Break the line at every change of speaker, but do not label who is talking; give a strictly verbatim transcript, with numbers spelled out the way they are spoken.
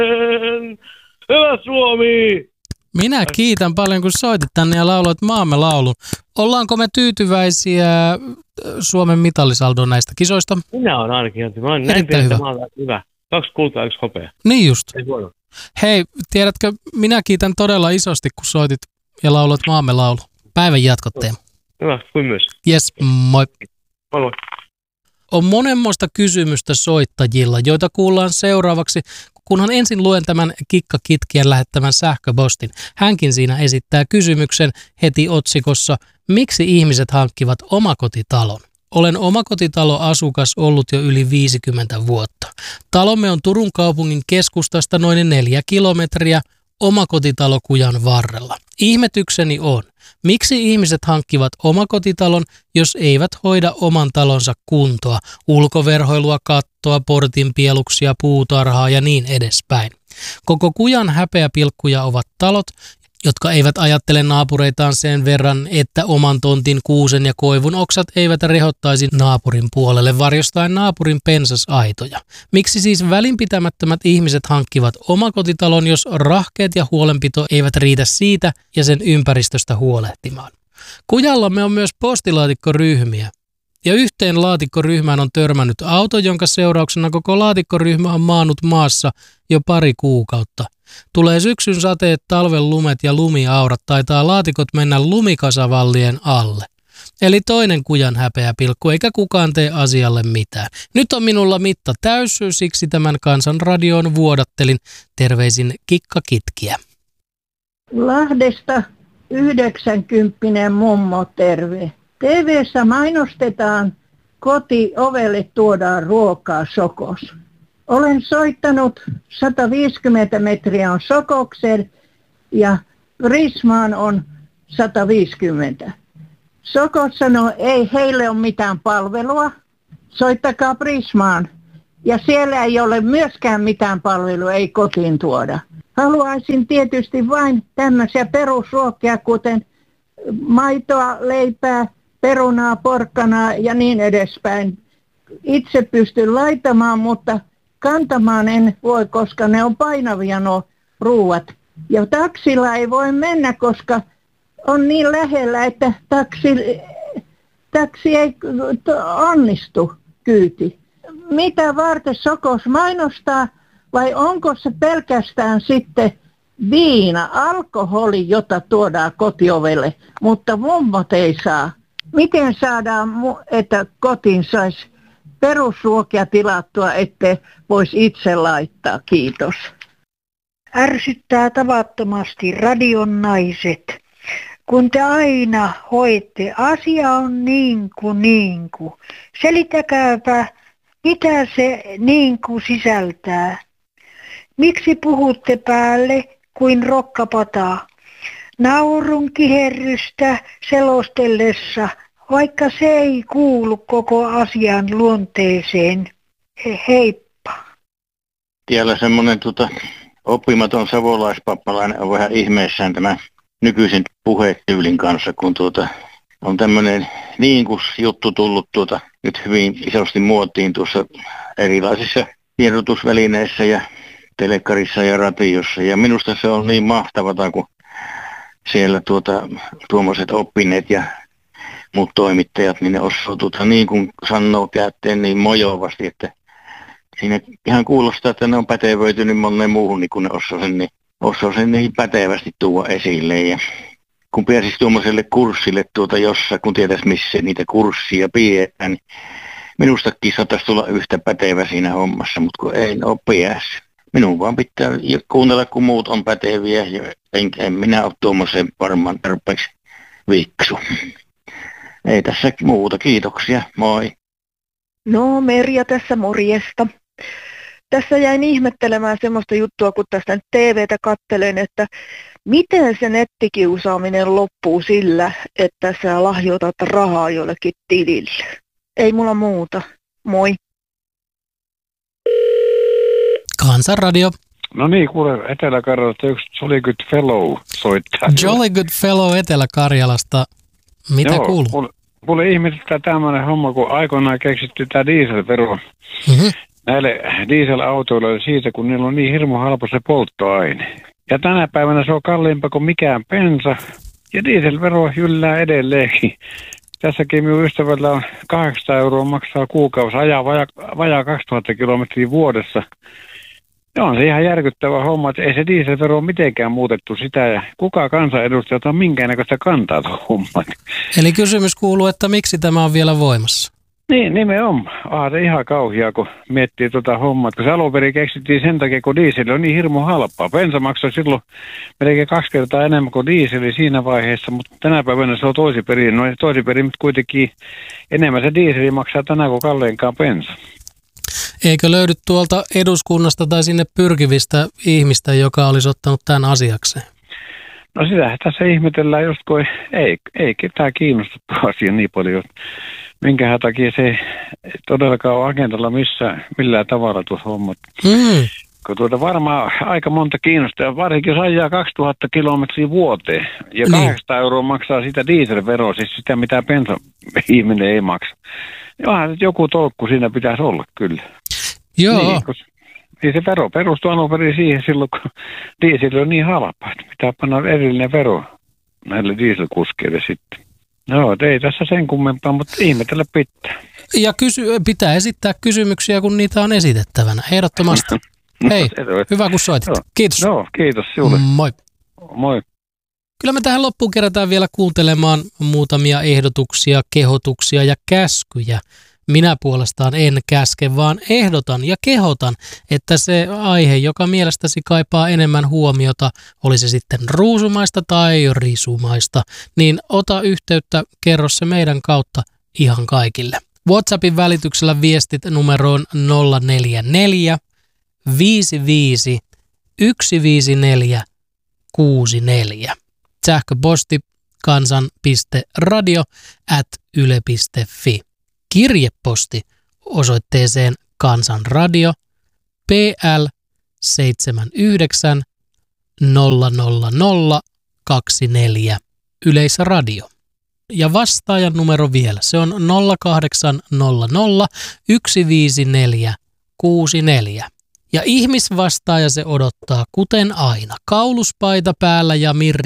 Hyvä Suomi!
Minä kiitän paljon, kun soitit tänne ja lauloit maamme laulun. Ollaanko me tyytyväisiä Suomen mitallisaldoon näistä kisoista?
Minä olen ainakin. Mä olen näin hyvä. hyvä. Kaksi kultaa, yksi hopea.
Niin just. Hei, tiedätkö, minä kiitän todella isosti, kun soitit ja lauloit maamme laulu. Päivän jatkotteema.
Hyvä, kuin myös.
Jes, moi.
Moi moi.
On monenmoista kysymystä soittajilla, joita kuullaan seuraavaksi, kunhan ensin luen tämän Kikka Kitkien lähettämän sähköpostin. Hänkin siinä esittää kysymyksen heti otsikossa, miksi ihmiset hankkivat omakotitalon? Olen omakotitaloasukas ollut jo yli viisikymmentä vuotta. Talomme on Turun kaupungin keskustasta noin neljä kilometriä omakotitalokujan varrella. Ihmetykseni on, miksi ihmiset hankkivat omakotitalon, jos eivät hoida oman talonsa kuntoa, ulkoverhoilua, kattoa, portinpieluksia, puutarhaa ja niin edespäin. Koko kujan häpeäpilkkuja ovat talot, jotka eivät ajattele naapureitaan sen verran, että oman tontin kuusen ja koivun oksat eivät rehottaisi naapurin puolelle varjostaen naapurin pensasaitoja. Miksi siis välinpitämättömät ihmiset hankkivat omakotitalon, jos rahkeet ja huolenpito eivät riitä siitä ja sen ympäristöstä huolehtimaan? Kujallamme on myös postilaatikkoryhmiä. Ja yhteen laatikkoryhmään on törmännyt auto, jonka seurauksena koko laatikkoryhmä on maannut maassa jo pari kuukautta. Tulee syksyn sateet, talven lumet ja lumiaurat, taitaa laatikot mennä lumikasavallien alle. Eli toinen kujan häpeäpilkku, eikä kukaan tee asialle mitään. Nyt on minulla mitta täys, siksi tämän Kansanradioon vuodattelin. Terveisin Kikka Kitkiä.
Lahdesta yhdeksänkymppinen mummo, terve. T V:ssä mainostetaan, kotiovelle tuodaan ruokaa Sokos. Olen soittanut, sata viisikymmentä metriä on Sokokseen ja Prismaan on sata viisikymmentä. Sokos sanoo, ei heille ole mitään palvelua, soittakaa Prismaan. Ja siellä ei ole myöskään mitään palvelua, ei kotiin tuoda. Haluaisin tietysti vain tämmöisiä perusruokia, kuten maitoa, leipää, perunaa, porkkanaa ja niin edespäin. Itse pystyn laitamaan, mutta kantamaan en voi, koska ne on painavia nuo ruuat. Ja taksilla ei voi mennä, koska on niin lähellä, että taksi, taksi ei onnistu kyyti. Mitä varten Sokos mainostaa vai onko se pelkästään sitten viina, alkoholi, jota tuodaan kotiovelle, mutta mummot ei saa? Miten saadaan, että kotiin saisi perusruokia tilattua, ettei voisi itse laittaa? Kiitos.
Ärsyttää tavattomasti radion naiset, kun te aina hoitte. Asia on niin kuin niin kuin. Selitäkääpä, mitä se niin kuin sisältää. Miksi puhutte päälle kuin rokkapata? Naurun kiherrystä selostellessa, vaikka se ei kuulu koko asian luonteeseen. He, heippa.
Tiellä semmoinen tota, oppimaton savolaispappalainen on vähän ihmeessään tämän nykyisen puhetyylin kanssa, kun tuota, on tämmöinen niinkus-juttu tullut tuota, nyt hyvin isosti muotiin tuossa erilaisissa tiedotusvälineissä ja telekkarissa ja radiossa. Ja minusta se on niin mahtavaa, kun siellä tuota, tuommoiset oppineet ja muut toimittajat, niin ne osaa tuota, niin kuin sanoo käytteen niin mojovasti, että siinä ihan kuulostaa, että ne on pätevöitynyt moneen muuhun, niin kun ne osaa sen, niin, osaa sen niin pätevästi tuoda esille. Ja kun pääsisi tuommoiselle kurssille tuota jossa, kun tietäisi missä niitä kurssia pidetään, niin minustakin saattaisi tulla yhtä pätevä siinä hommassa, mutta kun ei ole päässyt. Minun vaan pitää kuunnella, kun muut on päteviä, ja en, en minä ole tuommoiseen varmaan tarpeeksi viksu. Ei tässä muuta, kiitoksia, moi.
No Merja tässä, morjesta. Tässä jäin ihmettelemään semmoista juttua, kun tästä T V:tä katselen, että miten se nettikiusaaminen loppuu sillä, että sä lahjoitat rahaa jollekin tilille. Ei mulla muuta. Moi.
Kansanradio.
No niin, kuule, Etelä-Karjalasta yksi Jolly Good Fellow soittaa.
Jolly Good Fellow Etelä-Karjalasta. Mitä
Joo,
kuuluu?
Kuule, kuule ihmetyttää tämmöinen homma, kun aikoinaan keksitty tämä dieselvero.
Mm-hmm.
näille dieselautoille siitä, kun niillä on niin hirmu halpa se polttoaine. Ja tänä päivänä se on kalliimpaa kuin mikään bensa, ja dieselvero jyllää edelleenkin. Tässäkin minun ystävällä on kahdeksansataa euroa maksaa kuukausi, ajaa vajaa, vajaa kaksituhatta kilometriä vuodessa. Ja on se ihan järkyttävä homma, että ei se dieselvero ole mitenkään muutettu sitä, ja kuka kansanedustajat on minkäännäköistä kantaa tuon homman.
Eli kysymys kuuluu, että miksi tämä on vielä voimassa?
Niin, nimenomaan. Ah, se ihan kauhia, kun miettii tuota hommaa. Kun se alun perin keksittiin sen takia, kun diesel on niin hirmu halpaa. Bensa maksoi silloin melkein kaksi kertaa enemmän kuin dieseli siinä vaiheessa, mutta tänä päivänä se on toisiperin. No toisiperin, mutta kuitenkin enemmän se dieseli maksaa tänään kuin kalleinkaan bensa.
Eikö löydy tuolta eduskunnasta tai sinne pyrkivistä ihmistä, joka olisi ottanut tämän asiakseen?
No sitähän tässä ihmetellään just, kun ei, ei ketään kiinnosta tuo asia niin paljon. Minkähän takia se ei todellakaan ole agendalla missään, millään tavalla tuossa hommat.
Mm.
Kun tuota varmaan aika monta kiinnostaa, varsinkin jos ajaa kaksituhatta kilometriä vuoteen ja niin. kahdeksansataa euroa maksaa sitä dieselveroa, siis sitä mitä bensa ihminen ei maksa. Johan joku tolkku siinä pitäisi olla kyllä.
Joo.
Niin, kun, niin se vero perustuu alun perin siihen silloin, kun diesel on niin halpa, että pitää panna erillinen vero näille dieselkuskeille sitten. No, ei tässä sen kummempaa, mutta ihmetellä pitää.
Ja kysy, pitää esittää kysymyksiä, kun niitä on esitettävänä. Ehdottomasti. Hei, hyvä kun soitit.
Joo.
Kiitos.
Joo, kiitos sinulle.
Moi.
Moi.
Kyllä me tähän loppuun kerätään vielä kuuntelemaan muutamia ehdotuksia, kehotuksia ja käskyjä. Minä puolestaan en käske, vaan ehdotan ja kehotan, että se aihe, joka mielestäsi kaipaa enemmän huomiota, oli se sitten ruusumaista tai risumaista, niin ota yhteyttä, kerro se meidän kautta ihan kaikille. WhatsAppin välityksellä viestit numeroon nolla neljä neljä viisi viisi yksi viisi neljä kuusi neljä. Sähköposti kansan.radio at yle piste fi. Kirjeposti osoitteeseen Kansanradio P L seitsemänkymmentäyhdeksän nolla nolla nolla kaksikymmentäneljä Yleisradio. Ja vastaajan numero vielä, se on nolla kahdeksan nolla nolla yksi viisi neljä kuusi neljä. Ja ihmisvastaaja se odottaa kuten aina. Kauluspaita päällä ja mirri